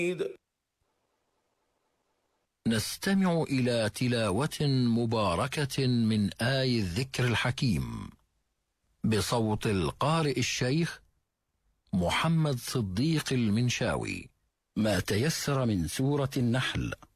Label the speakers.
Speaker 1: نستمع إلى تلاوة مباركة من آي الذكر الحكيم بصوت القارئ الشيخ محمد صديق المنشاوي، ما تيسر من سورة النحل.